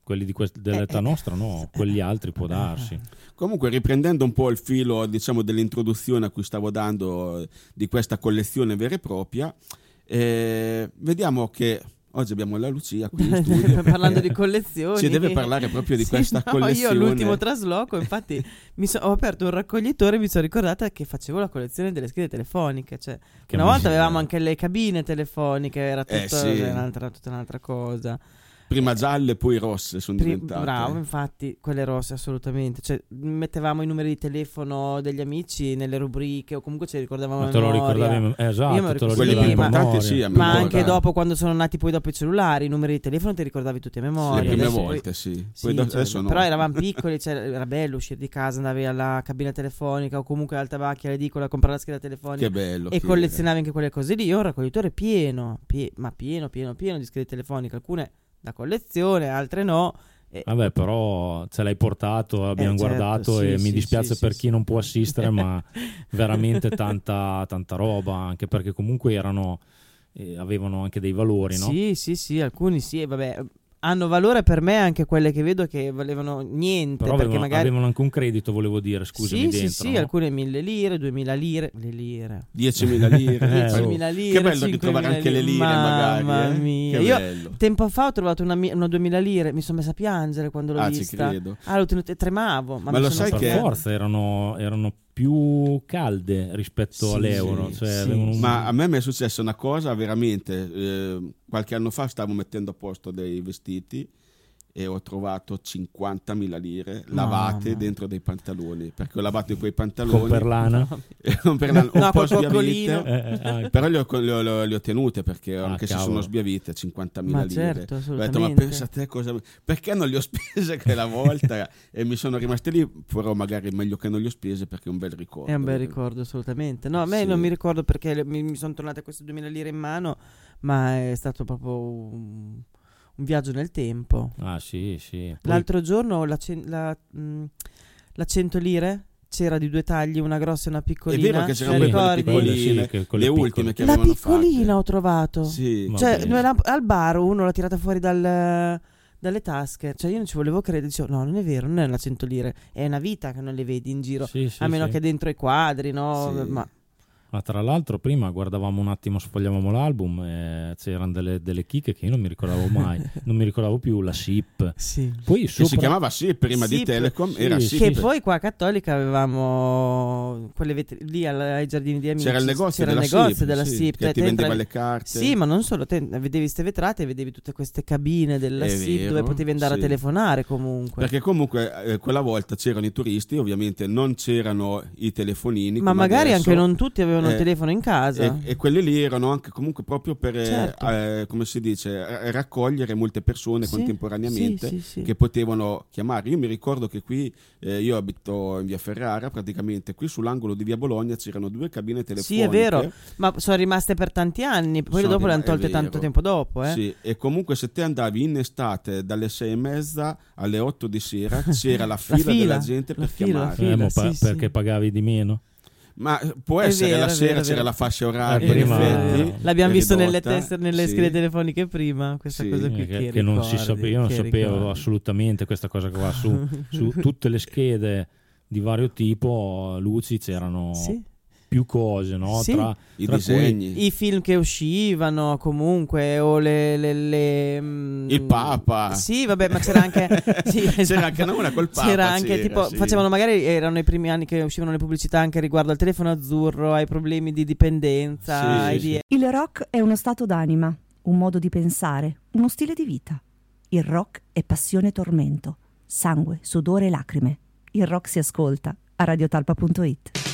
quelli dell'età nostra no, quelli altri può darsi. Comunque, riprendendo un po' il filo, diciamo, dell'introduzione a cui stavo dando di questa collezione vera e propria, vediamo che oggi abbiamo la Lucia qui in studio parlando di collezioni. Si deve parlare proprio di questa collezione. Io all'ultimo trasloco, infatti, ho aperto un raccoglitore e mi sono ricordata che facevo la collezione delle schede telefoniche. Cioè, una volta avevamo anche le cabine telefoniche, era tutta un'altra cosa. Prima gialle, poi rosse sono diventate. Bravo, infatti, quelle rosse assolutamente. Cioè, mettevamo i numeri di telefono degli amici nelle rubriche o comunque ce li ricordavamo a memoria. Te lo ricordavi? Esatto, te lo quelli più importanti, sì, a memoria. Ma anche dopo, quando sono nati poi dopo i cellulari, i numeri di telefono te li ricordavi tutti a memoria. Le prime volte, sì. Poi adesso no. Però eravamo piccoli, era bello uscire di casa, andavi alla cabina telefonica o comunque al tabacchi, all'edicola a comprare la scheda telefonica. Che bello. E collezionavi anche quelle cose lì. Io ho un raccoglitore pieno di schede telefoniche, alcune da collezione, altre no. Vabbè, però ce l'hai portato, abbiamo guardato e mi dispiace per chi non può assistere, ma veramente tanta roba, anche perché comunque avevano anche dei valori, no? Sì, alcuni sì, vabbè. Hanno valore per me anche quelle che vedo che valevano niente. Però perché magari avevano anche un credito, volevo dire, scusami, dentro. Sì, no? Alcune 1.000 lire, 2.000 lire, le lire. 10.000 lire. 10.000 lire. Che bello ritrovare anche le lire, magari. Mamma mia. Che Io bello. tempo fa ho trovato una 2.000 lire, mi sono messa a piangere quando l'ho vista. Ci credo. L'ho tenuta e tremavo. Ma lo sai che per forza erano più calde rispetto all'euro. Ma a me mi è successa una cosa veramente. Qualche anno fa stavo mettendo a posto dei vestiti e ho trovato 50.000 lire lavate dentro dei pantaloni, perché ho lavato quei pantaloni con perlana un po' sbiavite, però li ho tenute perché anche se sono sbiavite 50.000 lire. Certo, assolutamente. Ma pensa a te perché non li ho spese quella volta e mi sono rimaste lì, però magari è meglio che non li ho spese perché è un bel ricordo. È un bel ricordo, assolutamente. No, a me non mi ricordo perché mi sono tornate queste 2.000 lire in mano, ma è stato proprio un viaggio nel tempo. Sì. Poi L'altro giorno la 100 lire c'era di 2 tagli, una grossa e una piccolina. È vero che c'erano quelle piccoline, le ultime che avevano la piccolina ho trovato. Sì. Cioè al bar uno l'ha tirata fuori dalle tasche. Cioè io non ci volevo credere, dicevo no, non è vero, non è una 100 lire, è una vita che non le vedi in giro, a meno che dentro i quadri, no? Sì. Ma tra l'altro prima guardavamo un attimo, sfogliavamo l'album e c'erano delle chicche che io non mi ricordavo mai, non mi ricordavo più, la SIP. Sì. Poi si chiamava SIP prima di Telecom, era SIP. Che poi qua a Cattolica avevamo quelle lì ai giardini di amici. C'era il negozio della SIP che ti vendeva le carte. Sì, ma non solo, vedevi queste vetrate e vedevi tutte queste cabine della SIP dove potevi andare a telefonare comunque. Perché comunque quella volta c'erano i turisti, ovviamente non c'erano i telefonini. Ma magari adesso. Anche non tutti avevano il telefono in casa. E quelli lì erano anche comunque proprio per, come si dice, raccogliere molte persone contemporaneamente che potevano chiamare. Io mi ricordo che qui, io abito in via Ferrara, praticamente qui sull'angolo di via Bologna c'erano 2 cabine telefoniche. Sì, è vero, ma sono rimaste per tanti anni, poi dopo le hanno tolte tanto tempo dopo. Sì, e comunque se te andavi in estate dalle 6:30 alle 8 di sera c'era la fila della gente per chiamare. Perché pagavi di meno? Ma può essere la sera c'era la fascia oraria, l'abbiamo visto nelle schede telefoniche prima, questa cosa qui che non si sapeva, io non sapevo assolutamente questa cosa qua. Su tutte le schede di vario tipo, Luci, c'erano più cose, no? Tra i disegni, i film che uscivano comunque, o il Papa. Sì, vabbè, ma c'era anche c'era anche una col Papa. C'era anche facevano, magari erano i primi anni che uscivano le pubblicità anche riguardo al telefono azzurro, ai problemi di dipendenza. Il rock è uno stato d'anima, un modo di pensare, uno stile di vita. Il rock è passione e tormento, sangue, sudore e lacrime. Il rock si ascolta a radiotalpa.it.